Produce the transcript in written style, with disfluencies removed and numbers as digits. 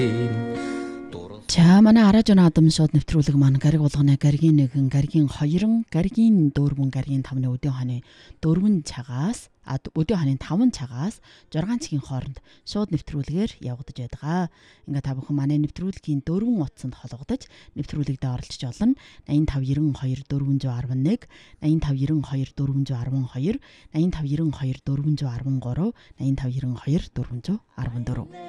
За манай араажон адам шууд нэвтрүүлэг маань гариг болгоно гаригийн 1, гаригийн 2, гаригийн 4, гаригийн 5-ны өдөө ханы 4 цагаас өдөө ханы 5 цагаас 6 цагийн хооронд шууд нэвтрүүлгээр явагдаж байдаг. Ингээ та бүхэн манай нэвтрүүлгийн 4 утсанд холбогдож нэвтрүүлэгт оролцож олно. 8592 411, 8592 412, 8592 413, 8592 414.